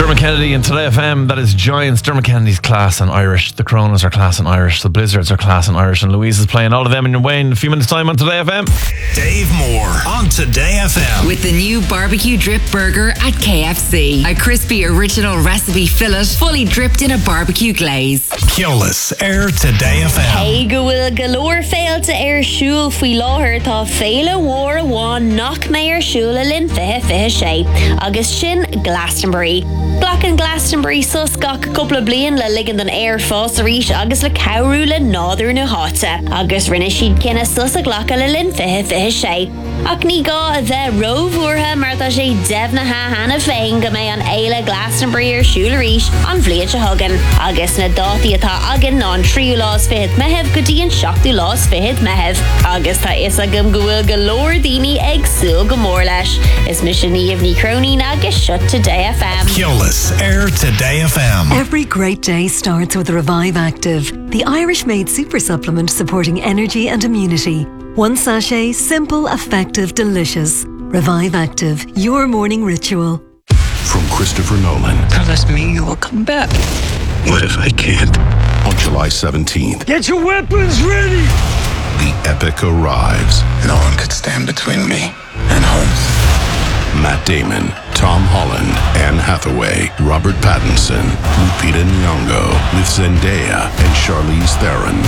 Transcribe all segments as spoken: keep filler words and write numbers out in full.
Dermot Kennedy and Today F M. That is Giants. Dermot Kennedy's class in Irish. The Coronas are class in Irish. The Blizzards are class in Irish. And Louise is playing all of them in your way in a few minutes' time on Today F M. Dave Moore on Today F M. With the new barbecue drip burger at K F C. A crispy original recipe fillet fully dripped in a barbecue glaze. Keolis Air Today F M. Hey, go will galore fail to air shul fui láthir tá féile war one knock mayor shul a lin fihe fihe shay. August shin Glastonbury. Black and Glastonbury sus gach a couple of blian le ligand an air fós arish agus le cowrú le náður na hota. Agus rinne she'd kinna sus a glach le lin fihe fihe shay. Ac ní gá a bheith rómhúrtha mar tá sé deimhnatha hana féin go mé an éile Glastonbury ar siúl arís an bhliaid a thugan. Agus na dátaí atá agan ná an tríú lás fihid mehebh go dtí an seachtú lás fihid mehebh. Agus tá is agam go bhfuil go leor daoine ag súil go mór leis. Is mis a níomh ní cróní agus shut Today F M. Keolis Air Today F M. Every great day starts with Revive Active, the Irish-made super supplement supporting energy and immunity. One sachet, simple, effective, delicious. Revive Active, your morning ritual. From Christopher Nolan. Promise me you will come back. What if I can't? On July seventeenth. Get your weapons ready! The epic arrives. No one could stand between me and home. Matt Damon, Tom Holland, Anne Hathaway, Robert Pattinson, Lupita Nyong'o, with Zendaya and Charlize Theron.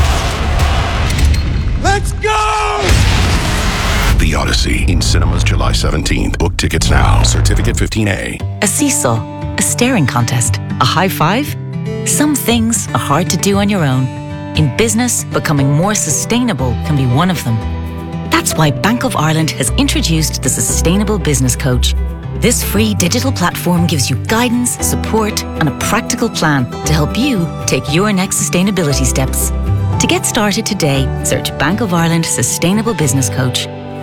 Let's go! The Odyssey in cinemas July seventeenth. Book tickets now. Certificate fifteen A. A seesaw, a staring contest, a high five. Some things are hard to do on your own. In business, becoming more sustainable can be one of them. That's why Bank of Ireland has introduced the Sustainable Business Coach. This free digital platform gives you guidance, support, and a practical plan to help you take your next sustainability steps. To get started today, search Bank of Ireland Sustainable Business Coach.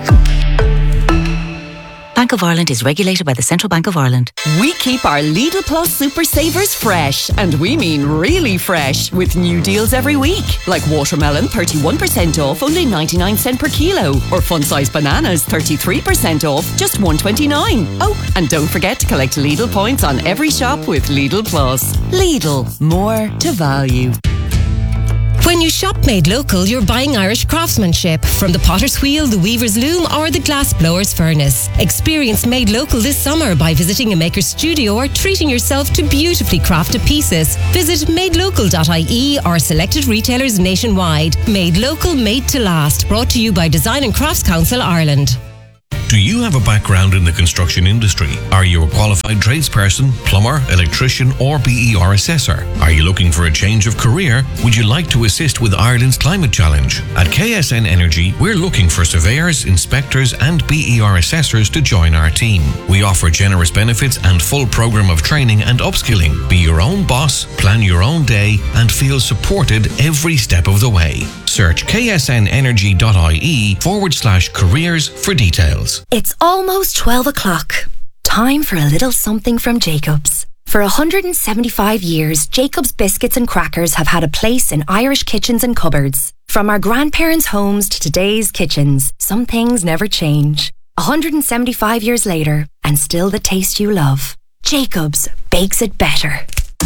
Bank of Ireland is regulated by the Central Bank of Ireland. We keep our Lidl Plus Super Savers fresh, and we mean really fresh, with new deals every week. Like watermelon, thirty-one percent off, only ninety-nine cents per kilo. Or fun-sized bananas, thirty-three percent off, just one twenty-nine. Oh, and don't forget to collect Lidl points on every shop with Lidl Plus. Lidl, more to value. When you shop Made Local, you're buying Irish craftsmanship from the potter's wheel, the weaver's loom or the glass blower's furnace. Experience Made Local this summer by visiting a maker's studio or treating yourself to beautifully crafted pieces. Visit made local dot I E or selected retailers nationwide. Made Local, made to last. Brought to you by Design and Crafts Council Ireland. Do you have a background in the construction industry? Are you a qualified tradesperson, plumber, electrician or B E R assessor? Are you looking for a change of career? Would you like to assist with Ireland's climate challenge? At K S N Energy, we're looking for surveyors, inspectors and B E R assessors to join our team. We offer generous benefits and full programme of training and upskilling. Be your own boss, plan your own day and feel supported every step of the way. Search ksnenergy dot I E forward slash careers for details. It's almost twelve o'clock. Time for a little something from Jacobs. For one hundred seventy-five years, Jacobs biscuits and crackers have had a place in Irish kitchens and cupboards. From our grandparents' homes to today's kitchens, some things never change. one hundred seventy-five years later, and still the taste you love. Jacobs bakes it better.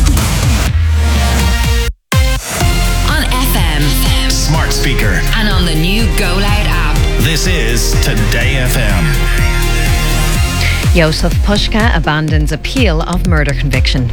On F M, Smart speaker, and on the new Go Loud app. This is Today F M. Jozef Puska abandons appeal of murder conviction.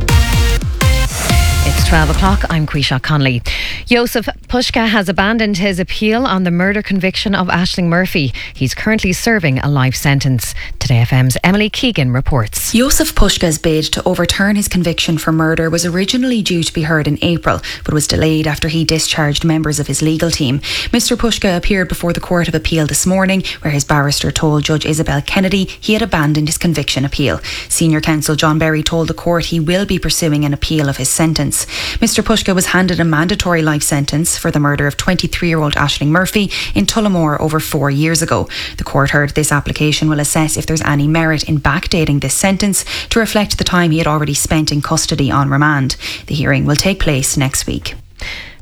It's twelve o'clock. I'm Quisha Connolly. Jozef Puska has abandoned his appeal on the murder conviction of Aisling Murphy. He's currently serving a life sentence. Today F M's Emily Keegan reports. Jozef Puska's bid to overturn his conviction for murder was originally due to be heard in April, but was delayed after he discharged members of his legal team. Mister Puska appeared before the Court of Appeal this morning, where his barrister told Judge Isabel Kennedy he had abandoned his conviction appeal. Senior counsel John Berry told the court he will be pursuing an appeal of his sentence. Mister Puska was handed a mandatory life sentence for the murder of twenty-three-year-old Aisling Murphy in Tullamore over four years ago. The court heard this application will assess if there's any merit in backdating this sentence to reflect the time he had already spent in custody on remand. The hearing will take place next week.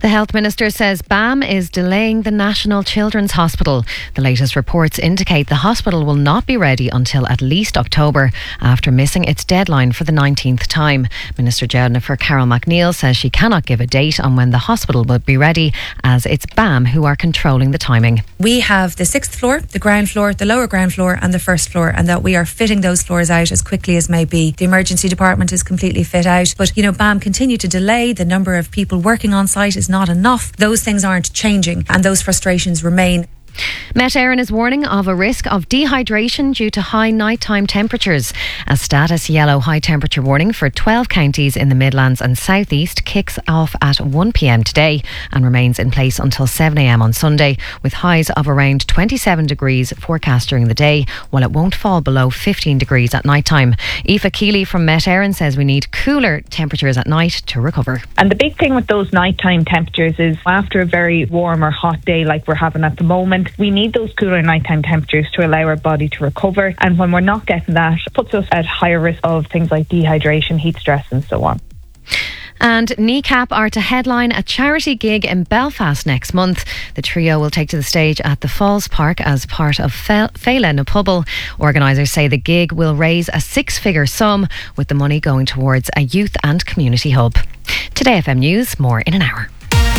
The Health Minister says B A M is delaying the National Children's Hospital. The latest reports indicate the hospital will not be ready until at least October, after missing its deadline for the nineteenth time. Minister Jennifer Carroll McNeil says she cannot give a date on when the hospital will be ready, as it's B A M who are controlling the timing. We have the sixth floor, the ground floor, the lower ground floor and the first floor, and that we are fitting those floors out as quickly as may be. The emergency department is completely fit out, but you know, B A M continue to delay. The number of people working on site is not enough. Those things aren't changing and those frustrations remain. Met Éireann is warning of a risk of dehydration due to high nighttime temperatures. A status yellow high temperature warning for twelve counties in the Midlands and South East kicks off at one p m today and remains in place until seven a m on Sunday, with highs of around twenty-seven degrees forecast during the day, while it won't fall below fifteen degrees at night time. Aoife Keeley from Met Éireann says we need cooler temperatures at night to recover. And the big thing with those nighttime temperatures is after a very warm or hot day like we're having at the moment, we need those cooler nighttime temperatures to allow our body to recover, and when we're not getting that, it puts us at higher risk of things like dehydration, heat stress and so on. And Kneecap are to headline a charity gig in Belfast next month. The trio will take to the stage at the Falls Park as part of Féile na Pobal. Organisers say the gig will raise a six-figure sum, with the money going towards a youth and community hub. Today F M News, more in an hour.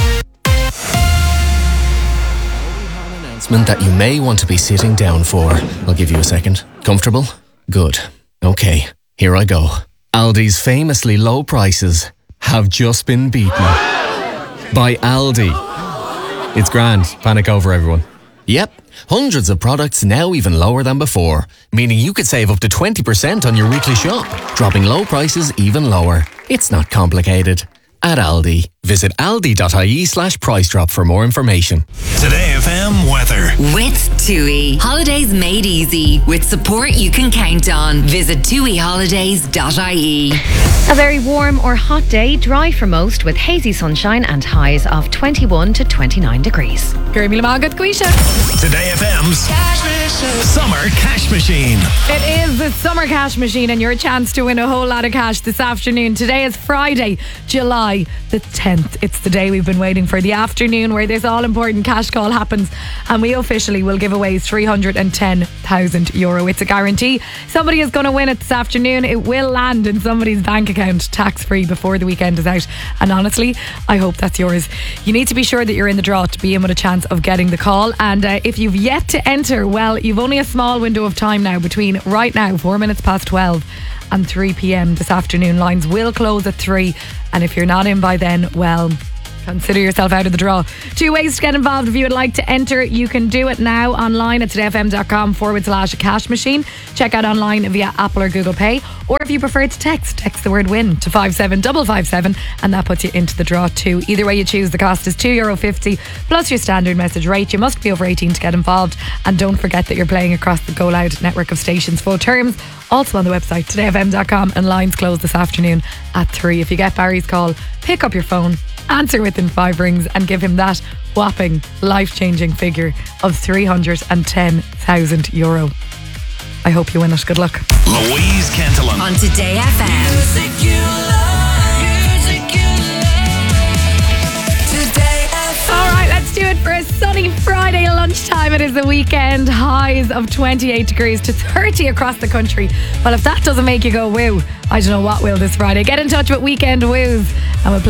That you may want to be sitting down for. I'll give you a second. Comfortable? Good. Okay, here I go. Aldi's famously low prices have just been beaten by Aldi. It's grand. Panic over, everyone. Yep, hundreds of products now even lower than before, meaning you could save up to twenty percent on your weekly shop, dropping low prices even lower. It's not complicated. At Aldi. Visit aldi.ie slash price drop for more information. Today F M weather. With TUI. Holidays made easy. With support you can count on. Visit tui holidays dot I E. A very warm or hot day, dry for most, with hazy sunshine and highs of twenty-one to twenty-nine degrees. Today F M's Summer Cash Machine. It is the Summer Cash Machine and your chance to win a whole lot of cash this afternoon. Today is Friday, July the tenth. It's the day we've been waiting for, the afternoon where this all-important cash call happens, and we officially will give away three hundred ten thousand euro. It's a guarantee. Somebody is going to win it this afternoon. It will land in somebody's bank account tax-free before the weekend is out, and honestly, I hope that's yours. You need to be sure that you're in the draw to be in with a chance of getting the call, and uh, if you've yet to enter, well, you've only a small window of time now between right now, four minutes past twelve and three p m this afternoon. Lines will close at three, and if you're not in by then, well, consider yourself out of the draw. Two ways to get involved. If you would like to enter, you can do it now online at todayfm.com forward slash cash machine. Check out online via Apple or Google Pay, or if you prefer to text, text the word win to five seven five five seven, and that puts you into the draw too. Either way you choose, the cost is two euro fifty plus your standard message rate. You must be over eighteen to get involved, and don't forget that you're playing across the Go Loud network of stations. Full terms also on the website today f m dot com, and lines close this afternoon at three. If you get Barry's call, pick up your phone, answer within five rings, and give him that whopping life-changing figure of three hundred ten thousand euro. I hope you win it. Good luck. Louise Cantillon on Today F M. Music you love, music you love. Today F M. All right, let's do it for a sunny Friday lunchtime. It is the weekend. Highs of twenty-eight degrees to thirty across the country. Well, if that doesn't make you go woo, I don't know what will this Friday. Get in touch with Weekend Woos and we'll play